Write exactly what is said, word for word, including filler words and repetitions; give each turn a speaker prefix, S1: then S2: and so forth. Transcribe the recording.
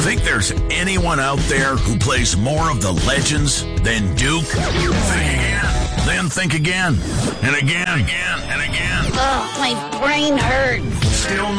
S1: Think there's anyone out there who plays more of the legends than Duke? Think again. Then think again. And again. Again. And again.
S2: Oh, my brain hurts.
S1: Still